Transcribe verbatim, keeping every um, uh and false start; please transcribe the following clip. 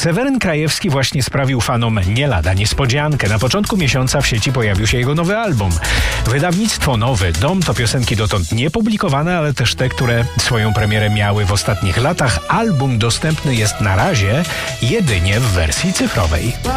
Seweryn Krajewski właśnie sprawił fanom nie lada niespodziankę. Na początku miesiąca w sieci pojawił się jego nowy album. Wydawnictwo Nowy Dom to piosenki dotąd niepublikowane, ale też te, które swoją premierę miały w ostatnich latach. Album dostępny jest na razie jedynie w wersji cyfrowej.